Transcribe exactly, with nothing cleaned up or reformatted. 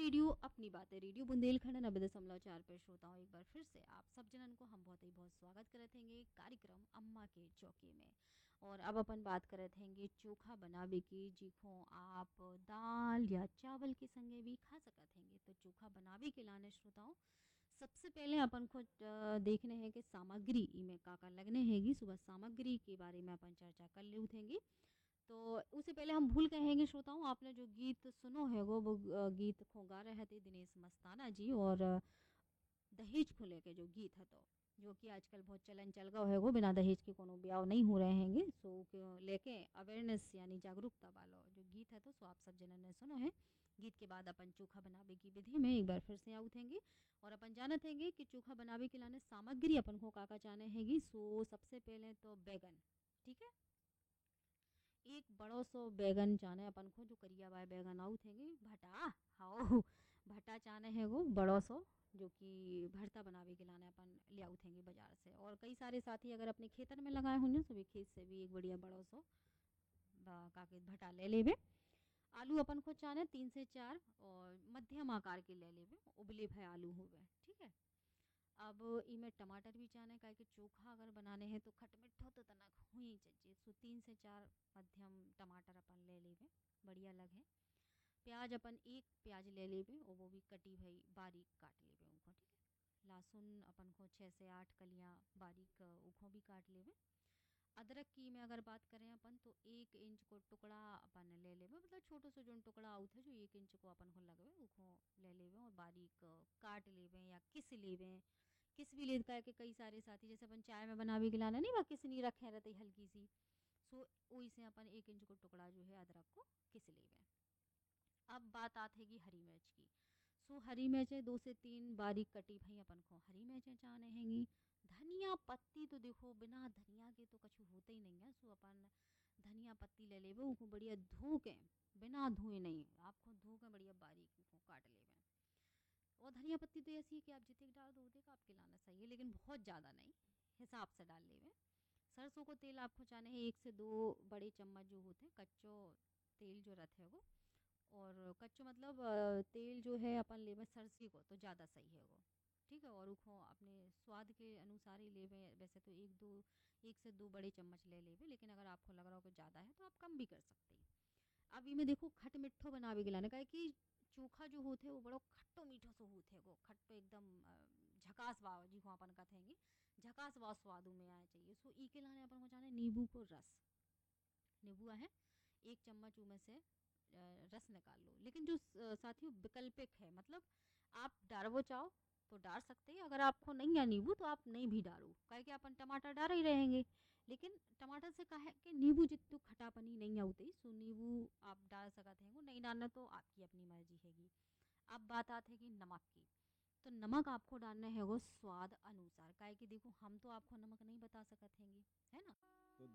Radio अपनी बातें radio Bundelkhand नब्बे दशमलव चार पर श्रोताओं एक बार फिर से आप सब जनन को हम बहुत ही बहुत स्वागत करत हैंगे कार्यक्रम अम्मा के चौके में। और अब अपन बात करत हैंगे चोखा बनावे की, जिको आप दाल या चावल के संगे भी खा सकत हैंगे। तो चोखा बनावे के लाने श्रोताओं सबसे पहले अपन को अ, देखने हैं कि सामग्री इमें का का लगने हैगी। सुबह सामग्री के बारे में अपन चर्चा कर ले उठेंगे। तो उससे पहले हम भूल गए हैंगे श्रोताओं, आपने जो गीत सुनो है वो वो अ, गीत खो गा रहे थे दिनेश मस्ताना जी। और अ, दहेज को लेके जो गीत है तो जो कि आजकल बहुत चलन चल गया है, वो बिना दहेज के कोनो ब्याह नहीं हो रहे हैंगे। सो के लेके अवेयरनेस यानी जागरूकता वाला जो गीत है तो सो आप सब जनन ने सुनो है। गीत के बाद अपन चोखा बनावे की विधि में एक बार फिर से उठेंगे और अपन जानत हैंगे कि चोखा बनावे के लाने सामग्री अपन को का का चाहने हैगी। सो सबसे पहले तो बैगन, ठीक है, एक बड़ो सो बैगन चाने अपन को, जो करिया वाले बैगन आउत हैंगे, भटा हाओ भटा चाने है वो बड़ो सो, जो कि भरता बनावे के लाने अपन ले आउत हैंगे बाजार से। और कई सारे साथी अगर अपने खेतन में लगाए होंगे तो भी खेत से भी एक बढ़िया बड़ो सो बा- काके भटा ले लेवे। आलू अपन को चाने तीन से चार और मध्यम आकार के ले लेवे, उबले भय आलू होवे, ठीक है। अब इमें टमाटर भी चाने काहे कि चोखा अगर बनाने हैं तो खट मिठो तो तनक हुई चाहिए। सो तीन से चार मध्यम टमाटर अपन ले लेवे, बढ़िया लगे। प्याज अपन एक प्याज ले लेवे और वो भी कटी भई बारीक काट लेवे उनको, ठीक है। लहसुन अपन को छः से आठ कलियाँ बारीक अ, उनको भी काट लेवे। अदरक की में अगर बात करें अपन तो एक इंच को टुकड़ा अपन ले लेवे, मतलब छोटो सो जो टुकड़ा आउत है जो एक इंच को अपन को लगवे उको ले लेवे और बारीक अ, काट लेवे या किस लेवे। किस भी लेद का के कई सारे साथी जैसे अपन चाय में बनावे के लाना नहीं बा किस नहीं रखे रहते हल्की सी। सो वही से अपन एक इंच को टुकड़ा जो है अदरक को किस लेवे। अब बात आत है कि हरी मिर्च की। सो हरी मिर्चें दो से तीन बारीक कटी भई अपन को हरी मिर्चें चाहने हैंगी। धनिया पत्ती तो देखो बिना धनिया के तो कछु होता ही नहीं है। सो अपन धनिया पत्ती ले लेवे, उनको बढ़िया धो के, बिना धोए नहीं, आपको धो के बढ़िया बारीक उनको काट लेवे। और धनिया पत्ती तो ऐसी है कि आप जितने डाल दो उतने का आपके लाना सही है, लेकिन बहुत ज़्यादा नहीं, हिसाब से डाल लेवे। सरसों को तेल आपको चाहे है एक से दो बड़े चम्मच जो होते हैं कच्चो तेल जो रहते है वो। और कच्चो मतलब अ, तेल जो है अपन लेवे सरसी को तो ज़्यादा सही है वो, ठीक है। और उसको अपने स्वाद के अनुसार ही लेवे, वैसे तो एक दो एक से दो बड़े चम्मच ले लेवे, लेकिन अगर आपको लग रहा हो कि ज़्यादा है तो आप कम भी कर सकते हैं। अब इमें देखो खट मिठो बनावे के लाने का है कि चोखा जो होते वो बड़ो खट्टो मीठो सो होते वो खट्टो एकदम अ, झकास वाव जी को अपन कहेंगे, झकास वाव स्वादू में आए चाहिए। सो ई के लाने अपन को चाहे नींबू को रस, नींबू है एक चम्मच उमें से अ, रस निकाल लो। लेकिन जो स- साथियों वैकल्पिक है, मतलब आप डारवो चाहो तो डाल सकते हैं, अगर आपको नहीं है नींबू तो आप नहीं भी डालो, काहे कि अपन टमाटर डाल ही रहेंगे। लेकिन टमाटर से कहा है कि नींबू जितनी खटापनी नहीं आती, सो नींबू आप डाल सकते हैं, वो नहीं डालना तो आपकी अपनी मर्जी हैगी। अब बात आती है कि नमक की। तो नमक आपको डालना है वो स्वाद अनुसार, काहे कि देखो हम तो आपको नमक नहीं बता सकते हैंगे, है ना।